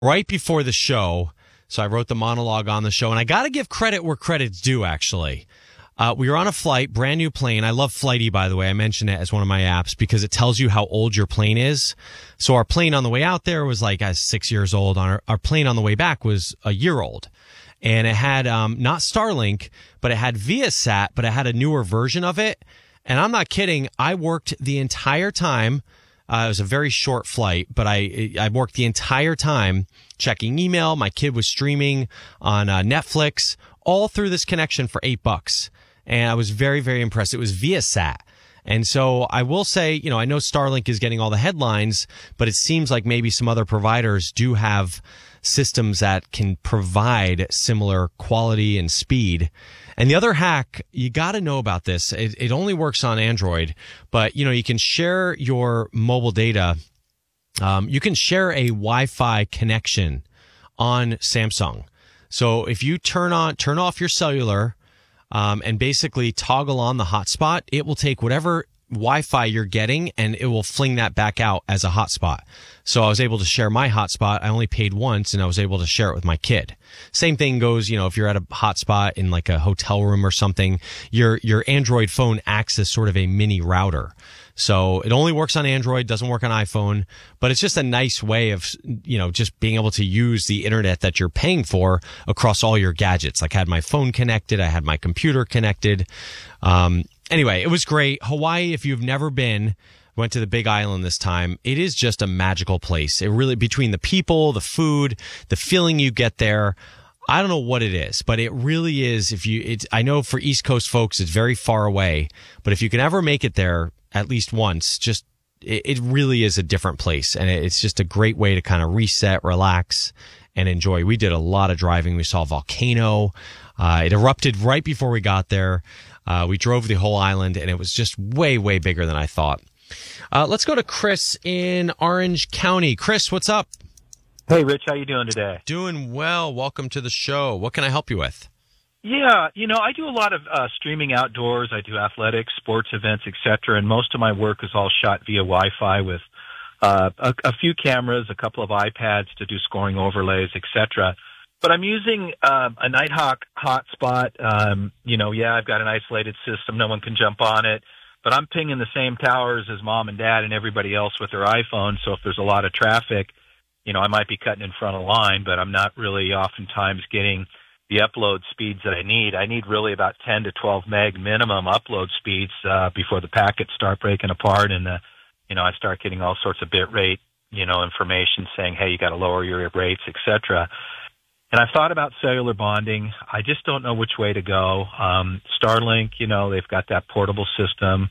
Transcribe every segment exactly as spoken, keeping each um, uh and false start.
right before the show. So I wrote the monologue on the show, and I got to give credit where credit's due, actually. Uh, we were on a flight, brand new plane. I love Flighty, by the way. I mention it as one of my apps because it tells you how old your plane is. So our plane on the way out there was like uh, six years old. On our, our plane on the way back was a year old. And it had um, not Starlink, but it had Viasat, but it had a newer version of it. And I'm not kidding. I worked the entire time. Uh, it was a very short flight, but I I worked the entire time checking email. My kid was streaming on uh, Netflix all through this connection for eight bucks. And I was very, very impressed. It was Viasat. And so I will say, you know, I know Starlink is getting all the headlines, but it seems like maybe some other providers do have systems that can provide similar quality and speed. And the other hack, you got to know about this. It, it only works on Android, but, you know, you can share your mobile data. Um, you can share a Wi-Fi connection on Samsung. So if you turn on, turn off your cellular, um, and basically toggle on the hotspot, it will take whatever Wi-Fi you're getting and it will fling that back out as a hotspot. So I was able to share my hotspot. I only paid once and I was able to share it with my kid. Same thing goes, you know, if you're at a hotspot in like a hotel room or something, your, your Android phone acts as sort of a mini router. So it only works on Android, doesn't work on iPhone, but it's just a nice way of, you know, just being able to use the internet that you're paying for across all your gadgets. Like I had my phone connected, I had my computer connected. Um, anyway, it was great. Hawaii, if you've never been, went to the Big Island this time. It is just a magical place. It really, between the people, the food, the feeling you get there, I don't know what it is, but it really is. If you, it's, I know for East Coast folks, it's very far away, but if you can ever make it there at least once, just, it, it really is a different place. And it's just a great way to kind of reset, relax, and enjoy. We did a lot of driving. We saw a volcano. Uh, it erupted right before we got there. Uh, we drove the whole island and it was just way, way bigger than I thought. Uh, let's go to Chris in Orange County. Chris, what's up? Hey, Rich, how you doing today? Doing well. Welcome to the show. What can I help you with? Yeah, you know, I do a lot of uh, streaming outdoors. I do athletics, sports events, et cetera, and most of my work is all shot via Wi-Fi with uh, a, a few cameras, a couple of iPads to do scoring overlays, et cetera. But I'm using um, a Nighthawk hotspot. Um, you know, yeah, I've got an isolated system. No one can jump on it. But I'm pinging the same towers as mom and dad and everybody else with their iPhone. So if there's a lot of traffic, you know, I might be cutting in front of the line, but I'm not really oftentimes getting the upload speeds that I need. I need really about ten to twelve meg minimum upload speeds uh, before the packets start breaking apart and, uh, you know, I start getting all sorts of bit rate, you know, information saying, hey, you got to lower your rates, et cetera. And I've thought about cellular bonding. I just don't know which way to go. Um, Starlink, you know, they've got that portable system.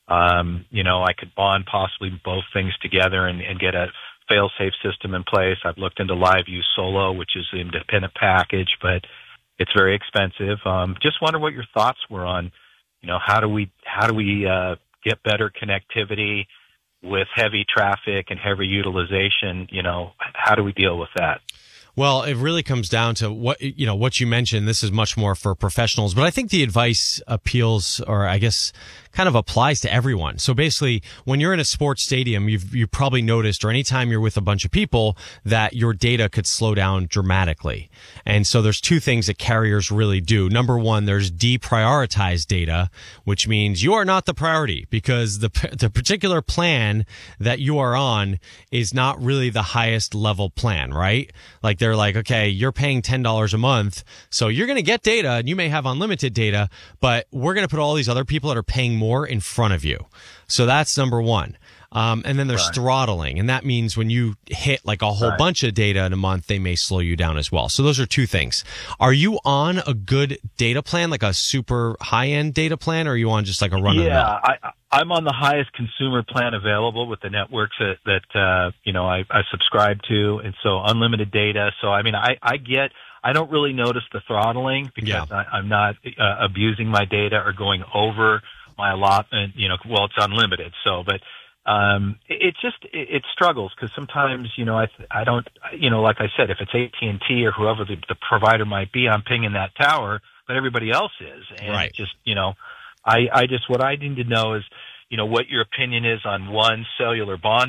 Um, you know, I could bond possibly both things together and, and get a fail-safe system in place. I've looked into LiveView Solo, which is an independent package, but it's very expensive. Um, just wonder what your thoughts were on, you know, how do we, how do we, uh, get better connectivity with heavy traffic and heavy utilization? You know, how do we deal with that? Well, it really comes down to what, you know, what you mentioned. This is much more for professionals, but I think the advice appeals, or I guess kind of applies to everyone. So basically, when you're in a sports stadium, you've, you probably noticed, or anytime you're with a bunch of people, that your data could slow down dramatically. And so there's two things that carriers really do. Number one, there's deprioritized data, which means you are not the priority because the, the particular plan that you are on is not really the highest level plan, right? Like they're like, okay, you're paying ten dollars a month, so you're going to get data and you may have unlimited data, but we're going to put all these other people that are paying more in front of you. So that's number one. Um, and then there's right. throttling, and that means when you hit like a whole right. bunch of data in a month, they may slow you down as well. So those are two things. Are you on a good data plan, like a super high-end data plan, or are you on just like a run-of-the-mill? Yeah, I, I'm on the highest consumer plan available with the networks that, that uh, you know, I, I subscribe to, and so unlimited data. So, I mean, I, I get, I don't really notice the throttling because yeah. I, I'm not uh, abusing my data or going over my allotment, you know, well, it's unlimited. So, but um, it, it just, it, it struggles because sometimes, you know, I, I don't, you know, like I said, if it's A T and T or whoever the, the provider might be, I'm pinging that tower, but everybody else is. And right. just, you know, I, I just, what I need to know is, you know, what your opinion is on one, cellular bonding,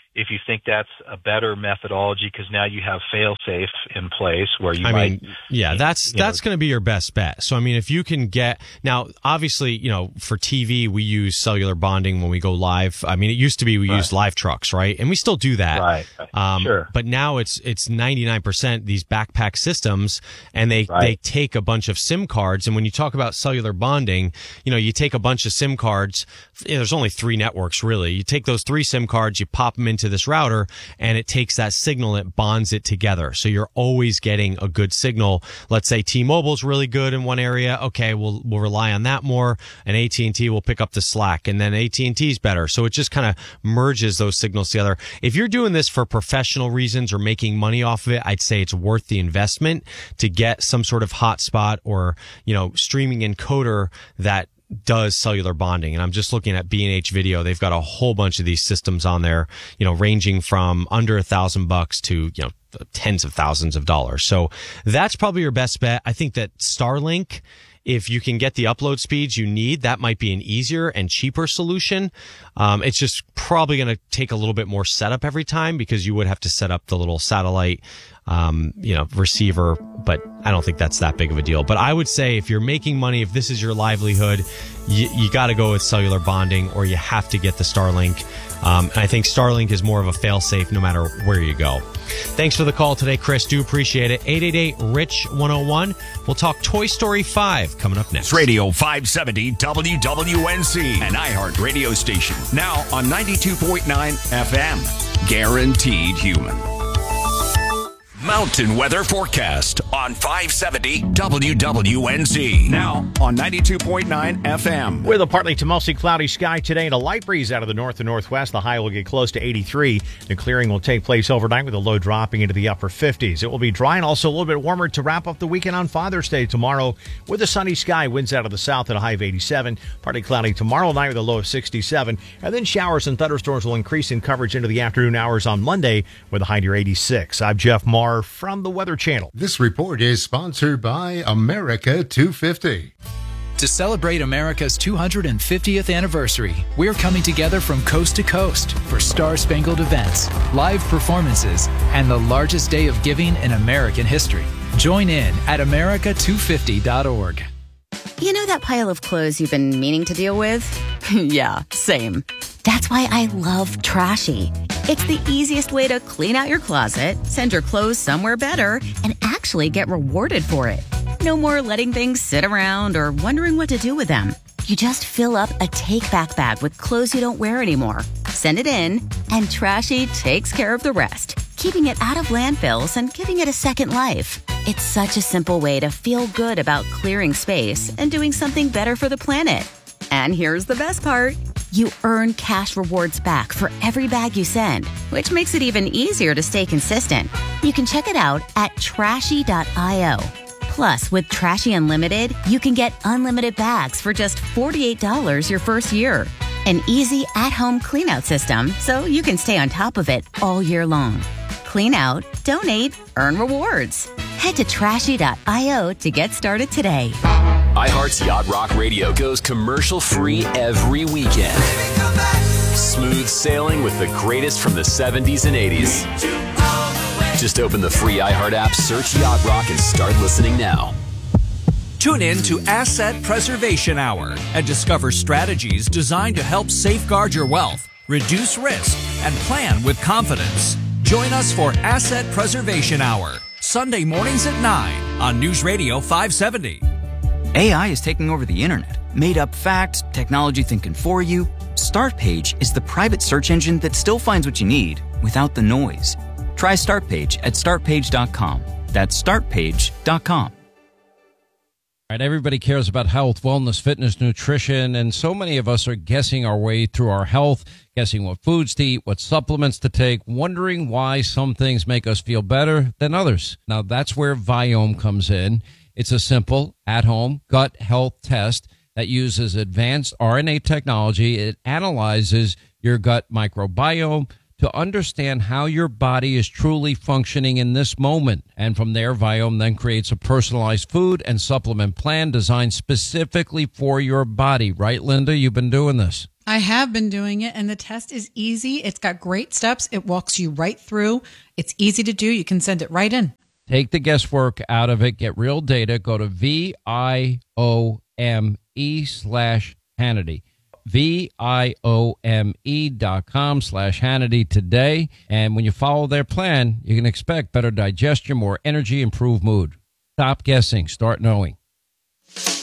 if you think that's a better methodology, because now you have fail-safe in place where you I might... mean, yeah, that's that's going to be your best bet. So, I mean, if you can get... Now, obviously, you know, for T V, we use cellular bonding when we go live. I mean, it used to be we Right. used live trucks, right? And we still do that. Right, right. Um, Sure. But now it's it's ninety-nine percent these backpack systems, and they, Right. they take a bunch of SIM cards. And when you talk about cellular bonding, you know, you take a bunch of SIM cards. You know, there's only three networks, really. You take those three SIM cards, you pop them into this router, and it takes that signal and it bonds it together. So you're always getting a good signal. Let's say T-Mobile's really good in one area. Okay, we'll we'll rely on that more, and A T and T will pick up the slack, and then A T and T's better. So it just kind of merges those signals together. If you're doing this for professional reasons or making money off of it, I'd say it's worth the investment to get some sort of hotspot or, you know, streaming encoder that does cellular bonding. And I'm just looking at B and H Video. They've got a whole bunch of these systems on there, you know, ranging from under a thousand bucks to, you know, tens of thousands of dollars. So that's probably your best bet. I think that Starlink, if you can get the upload speeds you need, that might be an easier and cheaper solution. Um, it's just probably going to take a little bit more setup every time because you would have to set up the little satellite, um, you know, receiver, but I don't think that's that big of a deal. But I would say if you're making money, if this is your livelihood, you, you got to go with cellular bonding, or you have to get the Starlink. Um, and I think Starlink is more of a fail-safe no matter where you go. Thanks for the call today, Chris. Do appreciate it. eight eight eight, R I C H, one oh one. We'll talk Toy Story five coming up next. It's Radio five seventy W W N C, an iHeart radio station. Now on ninety-two point nine F M. Guaranteed Human. Mountain weather forecast on five seventy W W N C. Now on ninety-two point nine F M. With a partly to mostly cloudy sky today and a light breeze out of the north and northwest, the high will get close to eighty-three. The clearing will take place overnight with a low dropping into the upper fifties. It will be dry and also a little bit warmer to wrap up the weekend on Father's Day tomorrow with a sunny sky, winds out of the south at a high of eighty-seven. Partly cloudy tomorrow night with a low of sixty-seven. And then showers and thunderstorms will increase in coverage into the afternoon hours on Monday with a high near eighty-six. I'm Jeff Marr from the Weather Channel. This report is sponsored by America two fifty. To celebrate America's two hundred fiftieth anniversary, we're coming together from coast to coast for star-spangled events, live performances, and the largest day of giving in American history. Join in at America two fifty dot org. You know that pile of clothes you've been meaning to deal with? Yeah, same. That's why I love Trashy. It's the easiest way to clean out your closet, send your clothes somewhere better, and actually get rewarded for it. No more letting things sit around or wondering what to do with them. You just fill up a take-back bag with clothes you don't wear anymore. Send it in, and Trashy takes care of the rest, keeping it out of landfills and giving it a second life. It's such a simple way to feel good about clearing space and doing something better for the planet. And here's the best part. You earn cash rewards back for every bag you send, which makes it even easier to stay consistent. You can check it out at trashy dot io. Plus, with Trashy Unlimited, you can get unlimited bags for just forty-eight dollars your first year. An easy at-home cleanout system so you can stay on top of it all year long. Clean out, donate, earn rewards. Head to trashy dot io to get started today. iHeart's Yacht Rock Radio goes commercial-free every weekend. Smooth sailing with the greatest from the seventies and eighties. Just open the free iHeart app, search Yacht Rock, and start listening now. Tune in to Asset Preservation Hour and discover strategies designed to help safeguard your wealth, reduce risk, and plan with confidence. Join us for Asset Preservation Hour, Sunday mornings at nine on News Radio five seventy. A I is taking over the internet. Made up facts, technology thinking for you. Startpage is the private search engine that still finds what you need without the noise. Try Startpage at start page dot com. That's start page dot com. All right, everybody cares about health, wellness, fitness, nutrition, and so many of us are guessing our way through our health, guessing what foods to eat, what supplements to take, wondering why some things make us feel better than others. Now, that's where Viome comes in. It's a simple, at-home gut health test that uses advanced R N A technology. It analyzes your gut microbiome to understand how your body is truly functioning in this moment. And from there, Viome then creates a personalized food and supplement plan designed specifically for your body. Right, Linda? You've been doing this. I have been doing it, and the test is easy. It's got great steps. It walks you right through. It's easy to do. You can send it right in. Take the guesswork out of it. Get real data. Go to V I O M E slash Hannity. V I O M E dot com slash Hannity today. And when you follow their plan, you can expect better digestion, more energy, improved mood. Stop guessing. Start knowing.